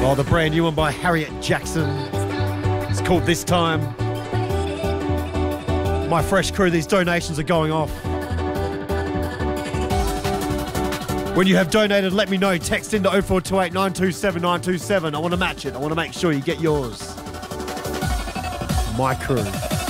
Oh, the brand new one by Harriet Jackson. It's called This Time. My fresh crew, these donations are going off. When you have donated, let me know. Text into 0428 927 927. I want to match it. I want to make sure you get yours. My crew.